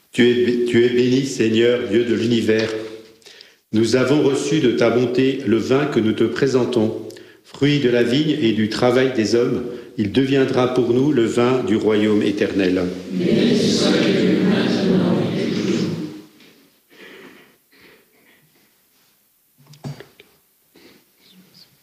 Tu es béni, Seigneur, Dieu de l'univers. Nous avons reçu de ta bonté le vin que nous te présentons. Fruit de la vigne et du travail des hommes, il deviendra pour nous le vin du royaume éternel. Béni soit Dieu maintenant